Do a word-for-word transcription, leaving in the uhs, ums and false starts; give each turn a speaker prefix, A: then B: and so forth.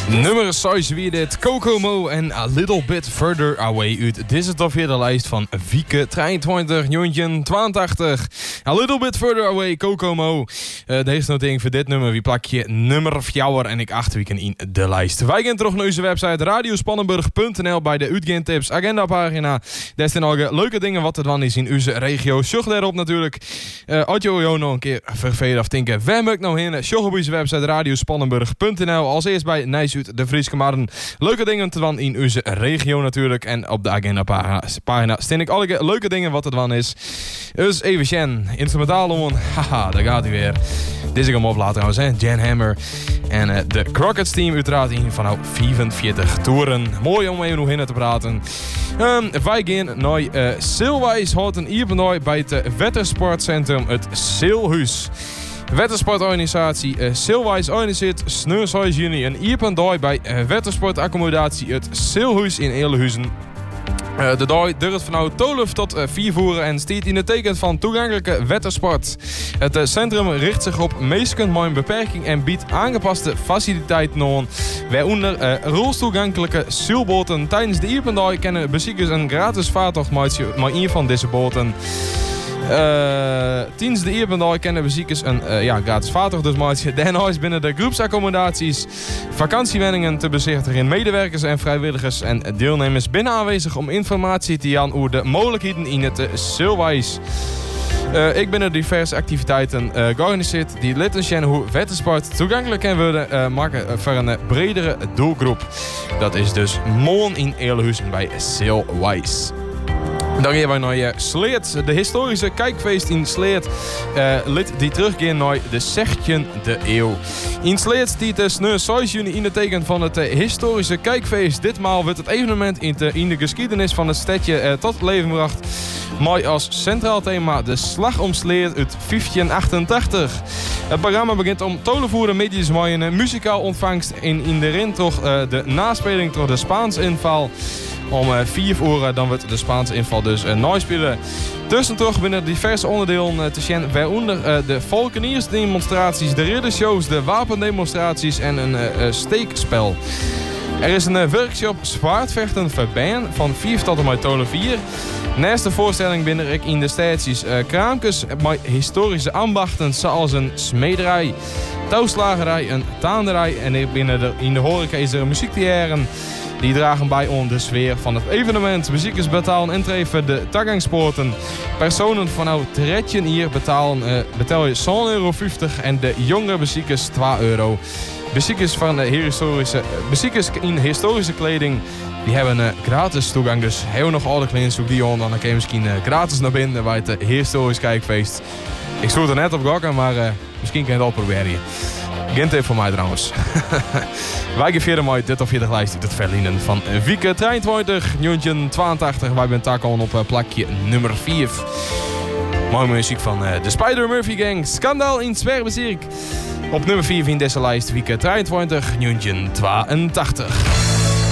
A: Nummer zes wie dit, Kokomo en A Little Bit Further Away uit. Dit is toch weer de lijst van Wieke drieëntwintig, negentien tweeëntachtig. A Little Bit Further Away, Kokomo. Uh, deze notering voor dit nummer, wie plak je nummer vier en ik acht weken in de lijst. Wij gaan terug naar onze website radiospannenburg punt n l bij de uitgaantips agendapagina. Daar staan al leuke dingen wat er dan is in onze regio. Zorg daarop natuurlijk. Uh, als je jou nog een keer vervelend of denken, waar moet ik nou heen? Zorg op onze website radiospannenburg punt n l. Als eerst bij Nijs uit de Frieske Marden. Leuke dingen te dan in onze regio natuurlijk. En op de agendapagina staan ik alle leuke dingen wat er dan is. Dus even Jen, instrumentaal om. Haha, daar gaat hij weer. Dit is ik hem op later trouwens, hè. Jan Hammer. En uh, de Crockett team uiteraard in van nou vierenveertig toeren. Mooi om even nog in te praten. Um, wij gaan naar uh, Silwijs. Houdt een iependooi bij het uh, Wettersportcentrum het Silhuis. Wettersportorganisatie uh, Silwijs organiseert zes juni een iependooi bij uh, Wettersportaccommodatie het Silhuis in Eerlehuizen. Uh, de dag duurt van nou twaalf tot uh, vier voeren en staat in het teken van toegankelijke wettersport. Het uh, centrum richt zich op mensen met een beperking en biedt aangepaste faciliteiten aan. Waaronder uh, rolstoelgankelijke zeilboten. Tijdens de Iependag kunnen bezoekers een gratis vaartocht maken met een van deze boten. Uh, tijdens de Iependag kennen bezoekers een uh, ja, gratis vaartocht dus maken. Daarna is binnen de groepsaccommodaties vakantiewenningen te bezichtigen. Medewerkers en vrijwilligers en deelnemers binnen aanwezig om informatie te gaan over de mogelijkheden in het uh, Silwijs. Uh, ik ben er diverse activiteiten uh, georganiseerd die laten zien hoe wettersport toegankelijk kan worden uh, maken voor een uh, bredere doelgroep. Dat is dus morgen in Eerlehuizen bij Silwijs. Dan gaan wij naar uh, Sleert, de historische kijkfeest in Sleert. Uh, lid die teruggaan naar de zestiende eeuw. In Sleert stiet de zes juni in het teken van het uh, historische kijkfeest. Ditmaal wordt het evenement in de, in de geschiedenis van het stadje uh, tot leven gebracht. Maar als centraal thema de slag om Sleert uit vijftien achtentachtig. Het programma begint om tolenvoeren middags met een muzikaal ontvangst. En in de rin toch uh, de naspeling door de Spaanse inval. Om uh, vier uur dan wordt de Spaanse inval dus uh, naspelen. Tussendoor binnen diverse onderdelen uh, te zien, waaronder uh, de valkeniersdemonstraties, de riddershows, de wapendemonstraties en een uh, uh, steekspel. Er is een uh, workshop zwaardvechten verbaan van vier tot en met vier. Naast de voorstelling binnen ik in de staties uh, kraampjes met historische ambachten zoals een smederij, touwslagerij, een taanderij en binnen de, in de horeca is er muziektheater. Die dragen bij om de sfeer van het evenement. Bezoekers betalen entree voor de toegangspoorten. Personen vanaf dertien hier betalen, uh, betaal je zes euro vijftig en de jongere bezoekers twee euro. Bezoekers, van de historische, bezoekers in historische kleding die hebben uh, gratis toegang. Dus heel nog oude kleding die on, dan kan je misschien uh, gratis naar binnen bij het uh, historisch kijkfeest. Ik stond er net op gokken, maar uh, misschien kan je het al proberen hier. Geen tip voor mij trouwens. Wij gaan verder met dit of veertig lijst uit het verliezen van Wieke drieëntwintig, negentien tweeëntachtig. Wij zijn takken op uh, plakje nummer vier. Mooie muziek van uh, de Spider Murphy Gang. Schandaal in Zwerberzirk. Op nummer vier in deze lijst Wieke drieëntwintig, negentien tweeëntachtig.